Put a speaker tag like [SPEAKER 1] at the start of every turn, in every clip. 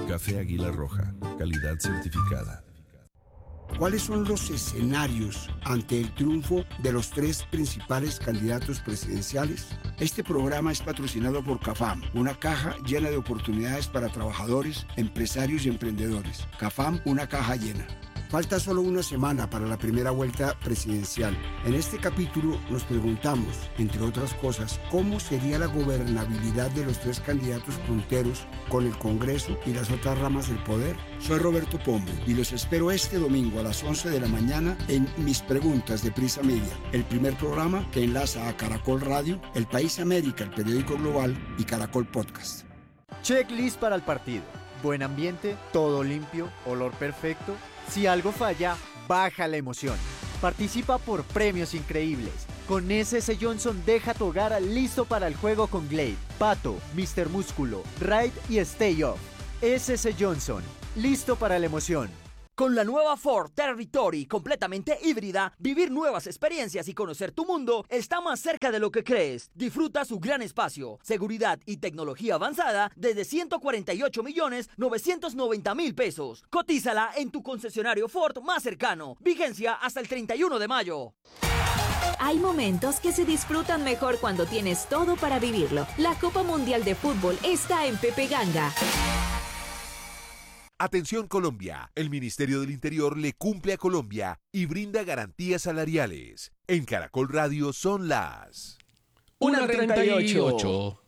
[SPEAKER 1] Café Águila Roja, calidad certificada.
[SPEAKER 2] ¿Cuáles son los escenarios ante el triunfo de los tres principales candidatos presidenciales? Este programa es patrocinado por CAFAM, una caja llena de oportunidades para trabajadores, empresarios y emprendedores. CAFAM, una caja llena. Falta solo una semana para la primera vuelta presidencial. En este capítulo nos preguntamos, entre otras cosas, cómo sería la gobernabilidad de los tres candidatos punteros con el Congreso y las otras ramas del poder. Soy Roberto Pombo y los espero este domingo a las 11 de la mañana en Mis Preguntas de Prisa Media, el primer programa que enlaza a Caracol Radio, El País América, el periódico global y Caracol Podcast.
[SPEAKER 3] Checklist para el partido. Buen ambiente, todo limpio, olor perfecto. Si algo falla, baja la emoción. Participa por premios increíbles. Con SS Johnson deja tu hogar listo para el juego con Glade, Pato, Mr. Músculo, Raid y Stay Off. SS Johnson, listo para la emoción.
[SPEAKER 4] Con la nueva Ford Territory completamente híbrida, vivir nuevas experiencias y conocer tu mundo está más cerca de lo que crees. Disfruta su gran espacio, seguridad y tecnología avanzada desde 148.990.000 pesos. Cotízala en tu concesionario Ford más cercano. Vigencia hasta el 31 de mayo.
[SPEAKER 5] Hay momentos que se disfrutan mejor cuando tienes todo para vivirlo. La Copa Mundial de Fútbol está en Pepe Ganga.
[SPEAKER 6] Atención Colombia, el Ministerio del Interior le cumple a Colombia y brinda garantías salariales. En Caracol Radio son las
[SPEAKER 7] 1:38.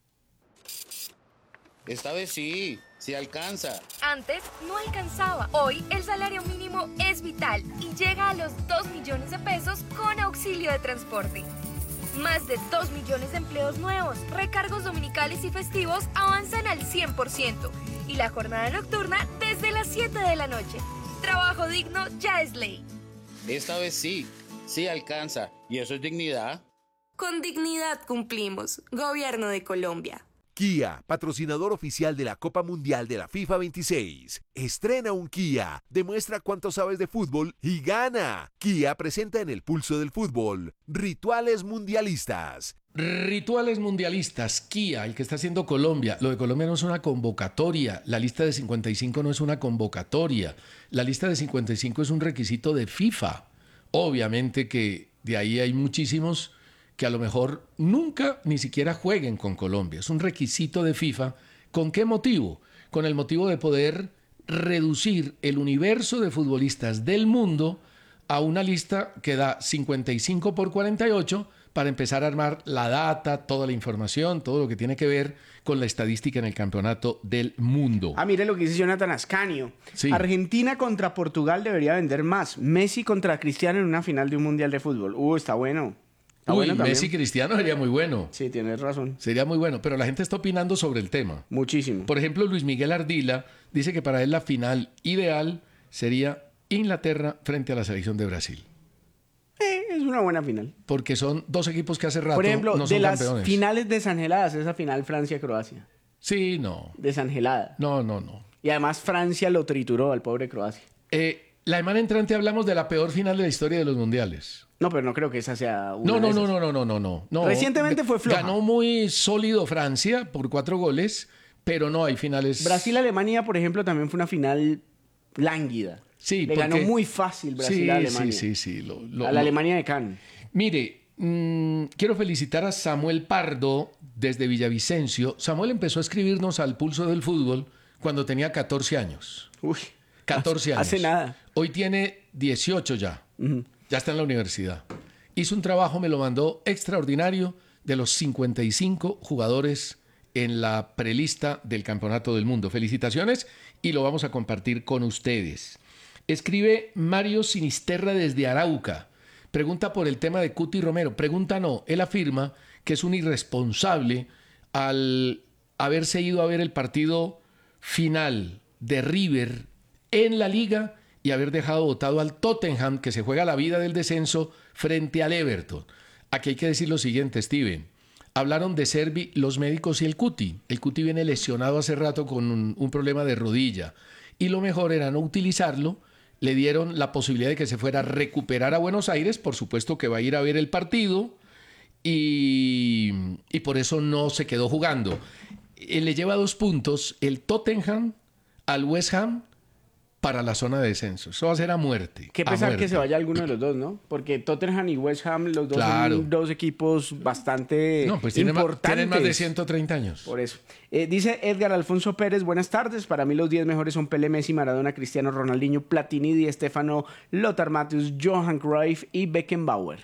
[SPEAKER 8] Esta vez sí alcanza.
[SPEAKER 9] Antes no alcanzaba. Hoy el salario mínimo es vital y llega a los 2 millones de pesos con auxilio de transporte. Más de 2 millones de empleos nuevos, recargos dominicales y festivos avanzan al 100%. Y la jornada nocturna desde las 7 de la noche. Trabajo digno ya es ley.
[SPEAKER 8] Esta vez sí alcanza. ¿Y eso es dignidad?
[SPEAKER 9] Con dignidad cumplimos. Gobierno de Colombia.
[SPEAKER 6] Kia, patrocinador oficial de la Copa Mundial de la FIFA 26. Estrena un Kia, demuestra cuánto sabes de fútbol y gana. Kia presenta en el pulso del fútbol Rituales Mundialistas.
[SPEAKER 7] Rituales mundialistas, Kia, el que está haciendo Colombia. Lo de Colombia no es una convocatoria. La lista de 55 no es una convocatoria. La lista de 55 es un requisito de FIFA. Obviamente que de ahí hay muchísimos que a lo mejor nunca ni siquiera jueguen con Colombia. Es un requisito de FIFA. ¿Con qué motivo? Con el motivo de poder reducir el universo de futbolistas del mundo a una lista que da 55 por 48 para empezar a armar la data, toda la información, todo lo que tiene que ver con la estadística en el campeonato del mundo.
[SPEAKER 10] Mire lo que dice Jonathan Ascanio. Sí. Argentina contra Portugal debería vender más. Messi contra Cristiano en una final de un mundial de fútbol. Está bueno.
[SPEAKER 7] Messi Cristiano sería muy bueno.
[SPEAKER 10] Sí, tienes razón.
[SPEAKER 7] Sería muy bueno, pero la gente está opinando sobre el tema.
[SPEAKER 10] Muchísimo.
[SPEAKER 7] Por ejemplo, Luis Miguel Ardila dice que para él la final ideal sería Inglaterra frente a la selección de Brasil.
[SPEAKER 10] Es una buena final.
[SPEAKER 7] Porque son dos equipos que hace rato
[SPEAKER 10] Por ejemplo,
[SPEAKER 7] no son
[SPEAKER 10] de
[SPEAKER 7] campeones.
[SPEAKER 10] Las finales desangeladas, esa final Francia-Croacia.
[SPEAKER 7] Sí, no.
[SPEAKER 10] Desangelada.
[SPEAKER 7] No.
[SPEAKER 10] Y además Francia lo trituró al pobre Croacia.
[SPEAKER 7] La semana entrante hablamos de la peor final de la historia de los mundiales.
[SPEAKER 10] No, pero no creo que esa sea una
[SPEAKER 7] No.
[SPEAKER 10] de esas.
[SPEAKER 7] No.
[SPEAKER 10] Recientemente fue floja.
[SPEAKER 7] Ganó muy sólido Francia por 4 goles, pero no hay finales.
[SPEAKER 10] Brasil-Alemania, por ejemplo, también fue una final lánguida.
[SPEAKER 7] Sí,
[SPEAKER 10] Le ganó muy fácil Brasil a Alemania.
[SPEAKER 7] Sí.
[SPEAKER 10] A la Alemania de Kahn.
[SPEAKER 7] Mire, quiero felicitar a Samuel Pardo desde Villavicencio. Samuel empezó a escribirnos al Pulso del Fútbol cuando tenía 14 años. 14 años.
[SPEAKER 10] Hace nada.
[SPEAKER 7] Hoy tiene 18 ya. Ya está en la universidad. Hizo un trabajo, me lo mandó extraordinario, de los 55 jugadores en la prelista del Campeonato del Mundo. Felicitaciones y lo vamos a compartir con ustedes. Escribe Mario Sinisterra desde Arauca. Pregunta por el tema de Cuti Romero. Pregunta no, él afirma que es un irresponsable al haberse ido a ver el partido final de River en la Liga y haber dejado votado al Tottenham, que se juega la vida del descenso, frente al Everton. Aquí hay que decir lo siguiente, Steven. Hablaron de Servi, los médicos y el Cuti. El Cuti viene lesionado hace rato con un problema de rodilla. Y lo mejor era no utilizarlo. Le dieron la posibilidad de que se fuera a recuperar a Buenos Aires. Por supuesto que va a ir a ver el partido. Y por eso no se quedó jugando. Le lleva 2 puntos el Tottenham al West Ham para la zona de descenso. Eso va a ser a muerte.
[SPEAKER 10] Qué
[SPEAKER 7] a
[SPEAKER 10] pesar
[SPEAKER 7] muerte.
[SPEAKER 10] que se vaya alguno de los dos, ¿no? Porque Tottenham y West Ham, los dos son dos equipos bastante importantes.
[SPEAKER 7] Tienen más de 130 años.
[SPEAKER 10] Por eso. Dice Edgar Alfonso Pérez, buenas tardes. Para mí los 10 mejores son Pelé, Messi, Maradona, Cristiano, Ronaldinho, Platini, Di Stéfano, Lothar Matthäus, Johan Cruyff y Beckenbauer.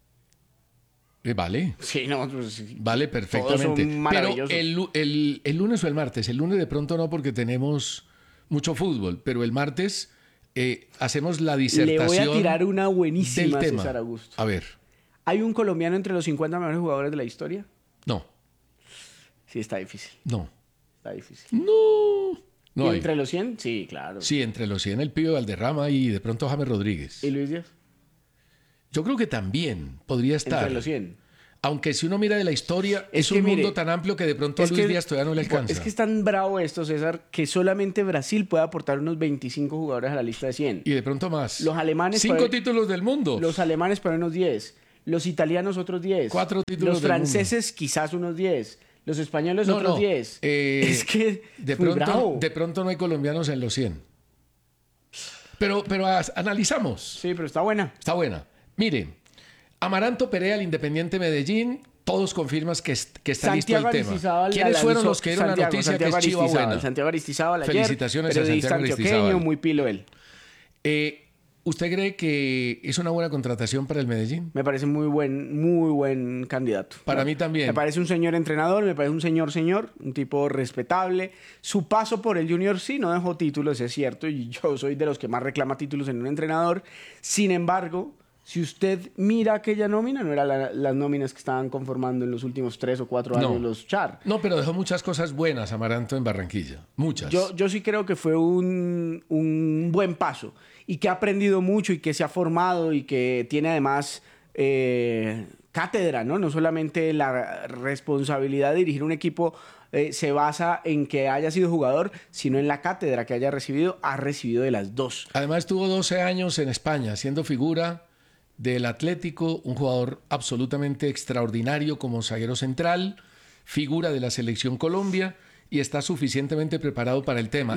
[SPEAKER 7] Vale.
[SPEAKER 10] Sí, no, pues, sí.
[SPEAKER 7] Vale, perfectamente. Pero el lunes o el martes. El lunes de pronto no, porque tenemos mucho fútbol, pero el martes hacemos la disertación.
[SPEAKER 10] Le voy a tirar una buenísima,
[SPEAKER 7] del tema.
[SPEAKER 10] César Augusto.
[SPEAKER 7] A ver.
[SPEAKER 10] ¿Hay un colombiano entre los 50 mejores jugadores de la historia?
[SPEAKER 7] No.
[SPEAKER 10] Sí, está difícil.
[SPEAKER 7] No.
[SPEAKER 10] Está difícil.
[SPEAKER 7] No.
[SPEAKER 10] ¿Y entre los 100? Sí, claro.
[SPEAKER 7] Sí, entre los 100 el Pío Valderrama y de pronto James Rodríguez.
[SPEAKER 10] ¿Y Luis Díaz?
[SPEAKER 7] Yo creo que también podría estar.
[SPEAKER 10] Entre los 100.
[SPEAKER 7] Aunque si uno mira de la historia, es un mundo tan amplio que de pronto a Luis Díaz todavía no le alcanza.
[SPEAKER 10] Es que es tan bravo esto, César, que solamente Brasil puede aportar unos 25 jugadores a la lista de 100.
[SPEAKER 7] Y de pronto más.
[SPEAKER 10] Los alemanes...
[SPEAKER 7] 5 títulos del mundo.
[SPEAKER 10] Los alemanes ponen unos 10. Los italianos otros 10.
[SPEAKER 7] 4 títulos del mundo.
[SPEAKER 10] Los franceses quizás unos 10. Los españoles otros 10.
[SPEAKER 7] Es que de pronto no hay colombianos en los 100. Pero analizamos.
[SPEAKER 10] Sí, pero está buena.
[SPEAKER 7] Está buena. Mire, Amaranto Perea, el Independiente Medellín, todos confirman que está listo el tema. ¿Quiénes fueron los que dieron la noticia que es chiva buena?
[SPEAKER 10] Santiago Aristizábal ayer.
[SPEAKER 7] Felicitaciones a Santiago Aristizábal.
[SPEAKER 10] Muy pilo él.
[SPEAKER 7] ¿Usted cree que es una buena contratación para el Medellín?
[SPEAKER 10] Me parece muy buen candidato.
[SPEAKER 7] Para mí también.
[SPEAKER 10] Me parece un señor entrenador, me parece un señor, un tipo respetable. Su paso por el Junior sí no dejó títulos, es cierto, y yo soy de los que más reclama títulos en un entrenador. Sin embargo, si usted mira aquella nómina, no eran las nóminas que estaban conformando en los últimos 3 o 4 años los Char.
[SPEAKER 7] No, pero dejó muchas cosas buenas Amaranto en Barranquilla. Muchas.
[SPEAKER 10] Yo sí creo que fue un buen paso y que ha aprendido mucho y que se ha formado y que tiene además cátedra, ¿no? No solamente la responsabilidad de dirigir un equipo se basa en que haya sido jugador, sino en la cátedra que haya recibido, ha recibido de las dos.
[SPEAKER 7] Además estuvo 12 años en España siendo figura del Atlético, un jugador absolutamente extraordinario como zaguero central, figura de la Selección Colombia y está suficientemente preparado para el tema.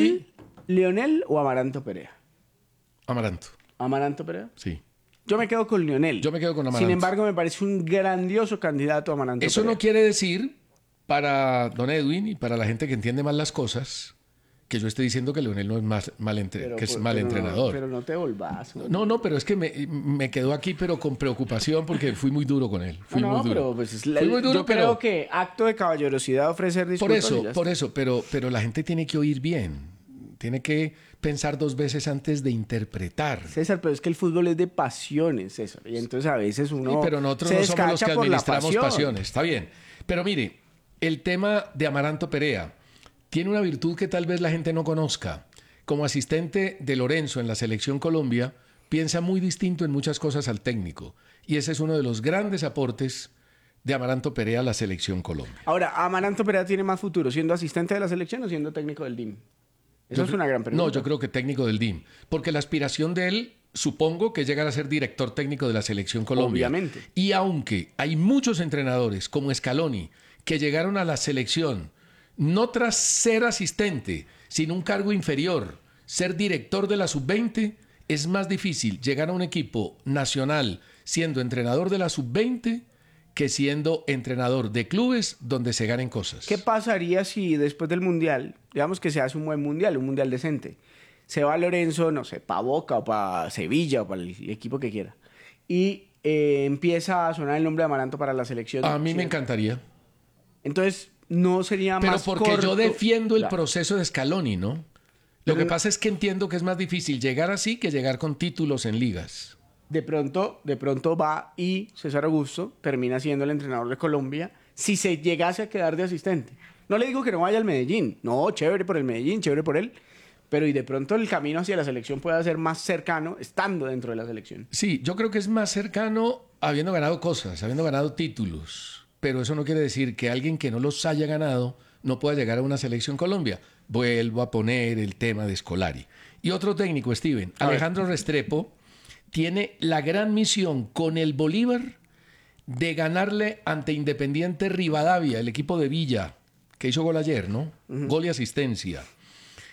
[SPEAKER 10] ¿Lionel o Amaranto Perea?
[SPEAKER 7] Amaranto.
[SPEAKER 10] ¿Amaranto Perea?
[SPEAKER 7] Sí.
[SPEAKER 10] Yo me quedo con Lionel.
[SPEAKER 7] Yo me quedo con Amaranto.
[SPEAKER 10] Sin embargo, me parece un grandioso candidato a Amaranto
[SPEAKER 7] Eso
[SPEAKER 10] Perea.
[SPEAKER 7] no quiere decir, para don Edwin y para la gente que entiende mal las cosas, que yo esté diciendo que Lionel no es mal entrenador.
[SPEAKER 10] Pero no te volvás.
[SPEAKER 7] No, pero es que me quedó aquí, pero con preocupación, porque fui muy duro con él. Fui muy duro.
[SPEAKER 10] Pero pues yo creo que acto de caballerosidad ofrecer disculpas.
[SPEAKER 7] Por eso, pero la gente tiene que oír bien. Tiene que pensar 2 veces antes de interpretar.
[SPEAKER 10] César, pero es que el fútbol es de pasiones, César. Y entonces a veces uno
[SPEAKER 7] sí, pero nosotros no somos los que administramos pasiones. Está bien. Pero mire, el tema de Amaranto Perea tiene una virtud que tal vez la gente no conozca. Como asistente de Lorenzo en la Selección Colombia, piensa muy distinto en muchas cosas al técnico. Y ese es uno de los grandes aportes de Amaranto Perea a la Selección Colombia.
[SPEAKER 10] Ahora, ¿Amaranto Perea tiene más futuro siendo asistente de la selección o siendo técnico del DIM? Eso es una gran pregunta.
[SPEAKER 7] No, yo creo que técnico del DIM. Porque la aspiración de él, supongo que llegar a ser director técnico de la Selección Colombia.
[SPEAKER 10] Obviamente.
[SPEAKER 7] Y aunque hay muchos entrenadores como Scaloni que llegaron a la selección no tras ser asistente, sino un cargo inferior, ser director de la sub-20, es más difícil llegar a un equipo nacional siendo entrenador de la sub-20 que siendo entrenador de clubes donde se ganen cosas.
[SPEAKER 10] ¿Qué pasaría si después del Mundial, digamos que se hace un buen Mundial, un Mundial decente, se va Lorenzo, no sé, para Boca o para Sevilla o para el equipo que quiera, y empieza a sonar el nombre de Amaranto para la selección?
[SPEAKER 7] A mí me encantaría.
[SPEAKER 10] Entonces, no sería más corto.
[SPEAKER 7] Pero porque yo defiendo el proceso de Scaloni, ¿no? Lo que pasa es que entiendo que es más difícil llegar así que llegar con títulos en ligas.
[SPEAKER 10] De pronto va y César Augusto termina siendo el entrenador de Colombia si se llegase a quedar de asistente. No le digo que no vaya al Medellín. No, chévere por el Medellín, chévere por él. Pero y de pronto el camino hacia la selección puede ser más cercano estando dentro de la selección.
[SPEAKER 7] Sí, yo creo que es más cercano habiendo ganado cosas, habiendo ganado títulos. Pero eso no quiere decir que alguien que no los haya ganado no pueda llegar a una selección Colombia. Vuelvo a poner el tema de Scolari. Y otro técnico, Steven, Alejandro Restrepo, tiene la gran misión con el Bolívar de ganarle ante Independiente Rivadavia, el equipo de Villa, que hizo gol ayer, ¿no? Gol y asistencia.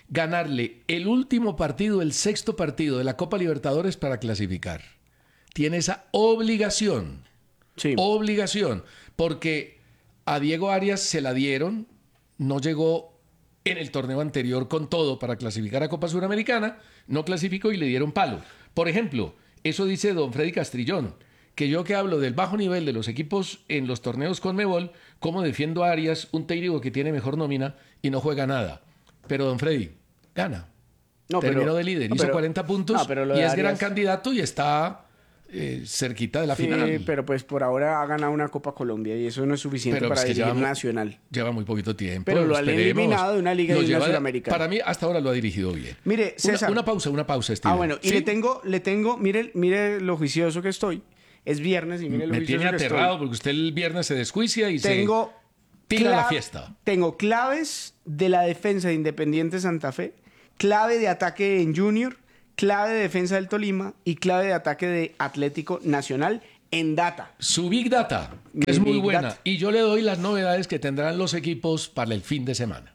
[SPEAKER 7] ganarle el último partido, el sexto partido de la Copa Libertadores para clasificar. Tiene esa obligación.
[SPEAKER 10] Sí.
[SPEAKER 7] Obligación. Porque a Diego Arias se la dieron, no llegó en el torneo anterior con todo para clasificar a Copa Suramericana, no clasificó y le dieron palo. Por ejemplo, eso dice don Freddy Castrillón, que yo que hablo del bajo nivel de los equipos en los torneos Conmebol, cómo defiendo a Arias, un técnico que tiene mejor nómina y no juega nada. Pero don Freddy, gana. Terminó de líder, hizo 40 puntos y es gran candidato y está cerquita de la final.
[SPEAKER 10] Pero pues por ahora ha ganado una Copa Colombia y eso no es suficiente para dirigir Nacional.
[SPEAKER 7] Lleva muy poquito tiempo.
[SPEAKER 10] Pero lo han eliminado de una liga y de una Suramericana.
[SPEAKER 7] Para mí hasta ahora lo ha dirigido bien.
[SPEAKER 10] Mire, César.
[SPEAKER 7] Una pausa, Steven.
[SPEAKER 10] Bueno, y ¿sí? le tengo, mire lo juicioso que estoy. Es viernes y mire lo juicioso que estoy.
[SPEAKER 7] Me tiene aterrado porque usted el viernes se desjuicia y se tira la fiesta.
[SPEAKER 10] Tengo claves de la defensa de Independiente Santa Fe, clave de ataque en Junior, clave de defensa del Tolima y clave de ataque de Atlético Nacional en data.
[SPEAKER 7] Su Big Data, que es muy buena. Y yo le doy las novedades que tendrán los equipos para el fin de semana.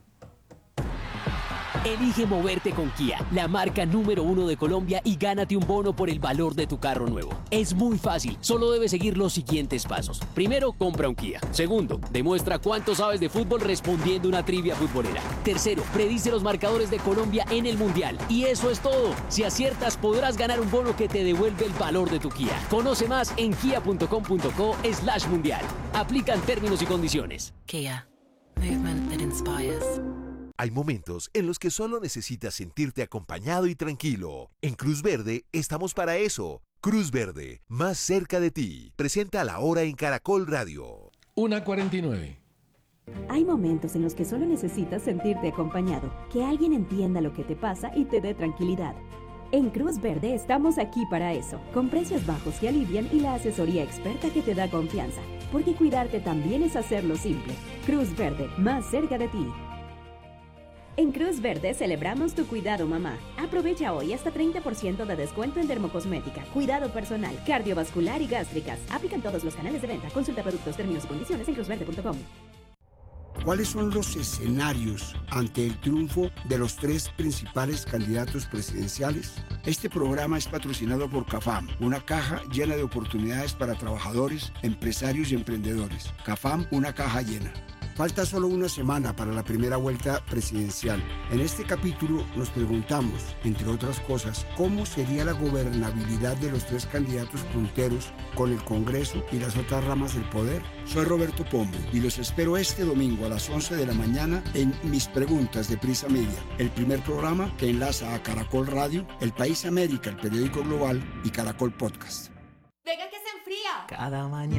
[SPEAKER 11] Elige moverte con Kia, la marca número 1 de Colombia, y gánate un bono por el valor de tu carro nuevo. Es muy fácil, solo debes seguir los siguientes pasos. Primero, compra un Kia. Segundo, demuestra cuánto sabes de fútbol respondiendo una trivia futbolera. Tercero, predice los marcadores de Colombia en el Mundial. Y eso es todo. Si aciertas, podrás ganar un bono que te devuelve el valor de tu Kia. Conoce más en kia.com.co/mundial. Aplican términos y condiciones.
[SPEAKER 12] Kia. Movement that inspires.
[SPEAKER 6] Hay momentos en los que solo necesitas sentirte acompañado y tranquilo. En Cruz Verde estamos para eso. Cruz Verde, más cerca de ti. Presenta La Hora en Caracol Radio.
[SPEAKER 7] 1:49.
[SPEAKER 13] Hay momentos en los que solo necesitas sentirte acompañado, que alguien entienda lo que te pasa y te dé tranquilidad. En Cruz Verde estamos aquí para eso, con precios bajos que alivian y la asesoría experta que te da confianza. Porque cuidarte también es hacerlo simple. Cruz Verde, más cerca de ti. En Cruz Verde celebramos tu cuidado, mamá. Aprovecha hoy hasta 30% de descuento en dermocosmética, cuidado personal, cardiovascular y gástricas. Aplican todos los canales de venta. Consulta productos, términos y condiciones en cruzverde.com.
[SPEAKER 2] ¿Cuáles son los escenarios ante el triunfo de los tres principales candidatos presidenciales? Este programa es patrocinado por CAFAM, una caja llena de oportunidades para trabajadores, empresarios y emprendedores. CAFAM, una caja llena. Falta solo una semana para la primera vuelta presidencial. En este capítulo nos preguntamos, entre otras cosas, cómo sería la gobernabilidad de los tres candidatos punteros con el Congreso y las otras ramas del poder. Soy Roberto Pombo y los espero este domingo a las 11 de la mañana en Mis Preguntas de Prisa Media, el primer programa que enlaza a Caracol Radio, El País América, el periódico global, y Caracol Podcast.
[SPEAKER 14] Venga que se enfría.
[SPEAKER 15] Cada mañana.